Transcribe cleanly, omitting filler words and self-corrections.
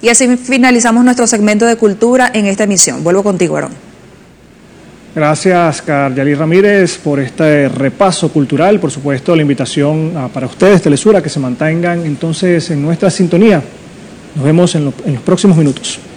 Y así finalizamos nuestro segmento de cultura en esta emisión. Vuelvo contigo, Aarón. Gracias, Caryalí Ramírez, por este repaso cultural. Por supuesto, la invitación para ustedes, Telesur, a que se mantengan entonces en nuestra sintonía. Nos vemos en los próximos minutos.